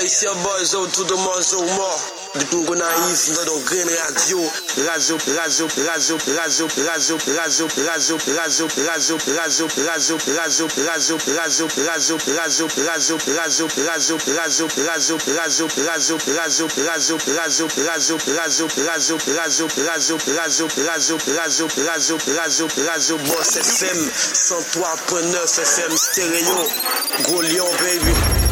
it's your boy Zo tout the monde Zo mort. Depuis qu'on arrive dans le Green Radio, Boss FM 103.9 FM stéréo, Gros Lion baby.